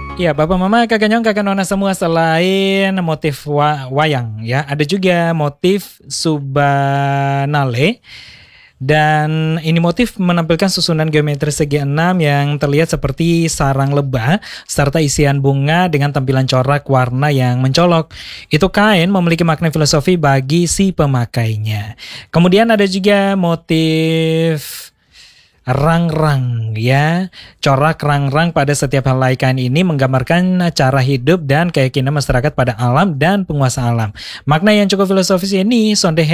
Iya, Bapak Mama, Kakak Nyong, Kakak Nona semua, selain motif wayang ya, ada juga motif Subanale. Dan ini motif menampilkan susunan geometri segi enam yang terlihat seperti sarang lebah serta isian bunga dengan tampilan corak warna yang mencolok. Itu kain memiliki makna filosofi bagi si pemakainya. Kemudian ada juga motif rang-rang ya. Corak rang-rang pada setiap helai kain ini menggambarkan cara hidup dan keyakinan masyarakat pada alam dan penguasa alam. Makna yang cukup filosofis ini, sonde